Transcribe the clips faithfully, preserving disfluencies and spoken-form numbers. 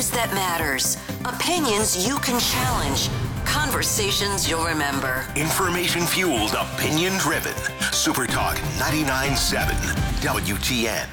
News that matters. Opinions you can challenge. Conversations you'll remember. Information-fueled, opinion-driven. Super Talk ninety-nine point seven W T N.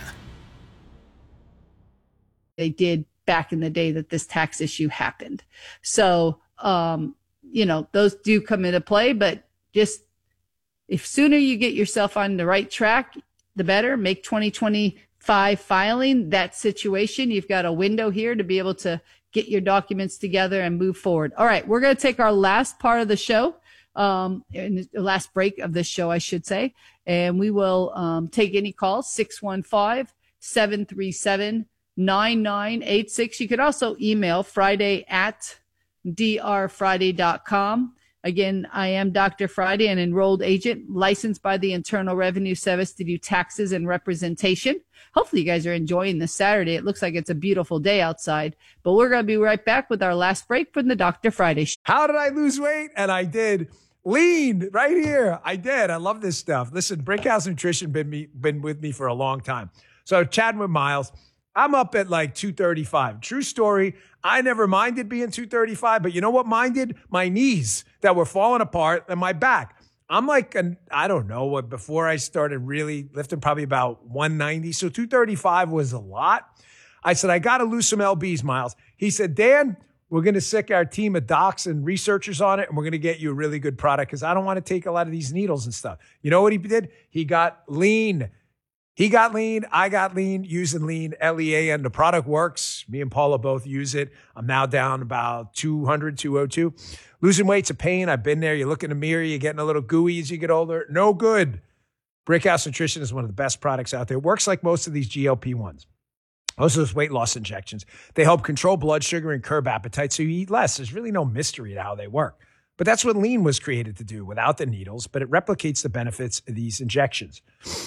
They did back in the day that this tax issue happened. So, um, you know, those do come into play, but just if sooner you get yourself on the right track, the better. Make twenty twenty-five filing that situation. You've got a window here to be able to get your documents together and move forward. All right. We're going to take our last part of the show, um, the last break of this show, I should say, and we will, um, take any calls, six one five, seven three seven, nine nine eight six. You could also email Friday at d r friday dot com. Again, I am Doctor Friday, an enrolled agent licensed by the Internal Revenue Service to do taxes and representation. Hopefully you guys are enjoying this Saturday. It looks like it's a beautiful day outside, but we're going to be right back with our last break from the Doctor Friday Show. How did I lose weight? And I did. Lean right here. I did. I love this stuff. Listen, Brickhouse Nutrition been me, been with me for a long time. So chatting with Miles, I'm up at like two thirty-five. True story. I never minded being two thirty-five, but you know what minded? My knees that were falling apart and my back. I'm like, an, I don't know what, before I started really lifting, probably about one ninety. So two thirty-five was a lot. I said, I got to lose some L Bs, Miles. He said, Dan, we're going to sick our team of docs and researchers on it, and we're going to get you a really good product because I don't want to take a lot of these needles and stuff. You know what he did? He got lean. He got lean. I got lean using lean, L E A N. The product works. Me and Paula both use it. I'm now down about two hundred, two oh two. Losing weight's a pain. I've been there. You look in the mirror, you're getting a little gooey as you get older. No good. Brickhouse Nutrition is one of the best products out there. It works like most of these G L P ones. Most of those weight loss injections. They help control blood sugar and curb appetite so you eat less. There's really no mystery to how they work. But that's what lean was created to do without the needles, but it replicates the benefits of these injections.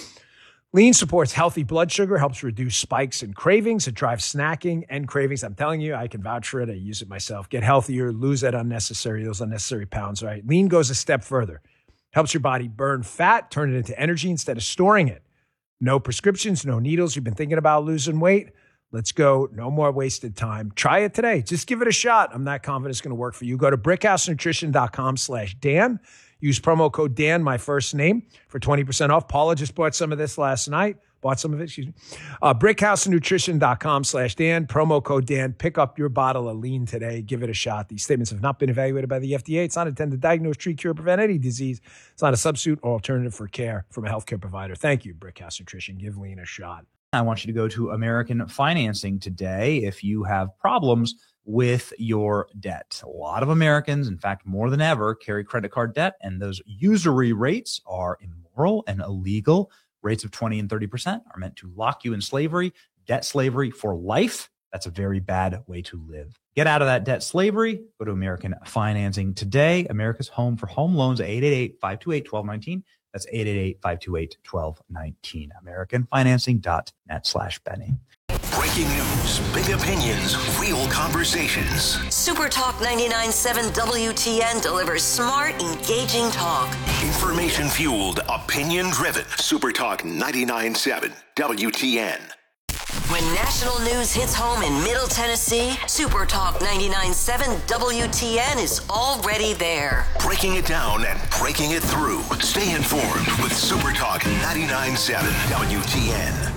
Lean supports healthy blood sugar, helps reduce spikes and cravings. It drives snacking and cravings. I'm telling you, I can vouch for it. I use it myself. Get healthier, lose that unnecessary, those unnecessary pounds, right? Lean goes a step further. Helps your body burn fat, turn it into energy instead of storing it. No prescriptions, no needles. You've been thinking about losing weight? Let's go. No more wasted time. Try it today. Just give it a shot. I'm not confident it's going to work for you. Go to brickhousenutrition.com slash Dan. Use promo code Dan, my first name, for twenty percent off. Paula just bought some of this last night. Bought some of it, excuse me. Uh, brickhousenutrition.com slash Dan. Promo code Dan. Pick up your bottle of lean today. Give it a shot. These statements have not been evaluated by the F D A. It's not intended to diagnose, treat, cure, prevent any disease. It's not a substitute or alternative for care from a healthcare provider. Thank you, Brickhouse Nutrition. Give lean a shot. I want you to go to American Financing today if you have problems with your debt. A lot of Americans, in fact, more than ever, carry credit card debt, and those usury rates are immoral and illegal. Rates of twenty and thirty percent are meant to lock you in slavery, debt slavery for life. That's a very bad way to live. Get out of that debt slavery. Go to American Financing today. America's home for home loans, eight eight eight, five two eight, one two one nine. That's eight eight eight, five two eight, one two one nine. American Financing dot net slash Benny. Breaking news, big opinions, real conversations. Super Talk ninety-nine point seven W T N delivers smart, engaging talk. Information-fueled, opinion-driven. Super Talk ninety-nine point seven W T N. When national news hits home in Middle Tennessee, Super Talk ninety-nine point seven W T N is already there. Breaking it down and breaking it through. Stay informed with Super Talk ninety-nine point seven W T N.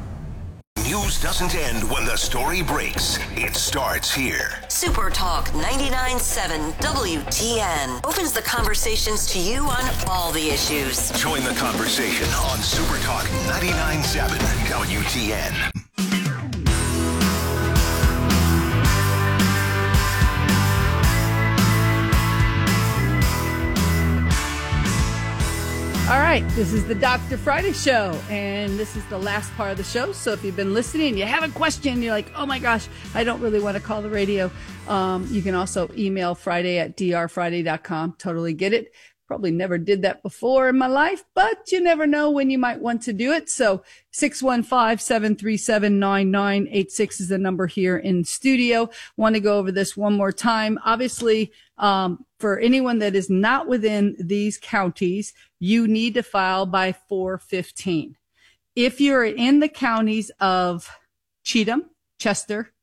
News doesn't end when the story breaks. It starts here. Super Talk ninety-nine point seven W T N opens the conversations to you on all the issues. Join the conversation on Super Talk ninety-nine point seven W T N. All right, this is the Doctor Friday Show, and this is the last part of the show. So if you've been listening, you have a question, you're like, oh my gosh, I don't really want to call the radio. Um, you can also email Friday at d r friday dot com. Totally get it. Probably never did that before in my life, but you never know when you might want to do it. So six one five, seven three seven, nine nine eight six is the number here in studio. Want to go over this one more time. Obviously, um, for anyone that is not within these counties, you need to file by four fifteen. If you're in the counties of Cheatham, Chester,